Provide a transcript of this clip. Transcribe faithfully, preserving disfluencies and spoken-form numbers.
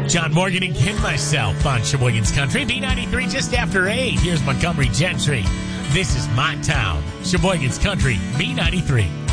John Morgan and Ken myself on Sheboygan's Country. B ninety-three just after eight. Here's Montgomery Gentry. This is my town. Sheboygan's Country, B ninety-three.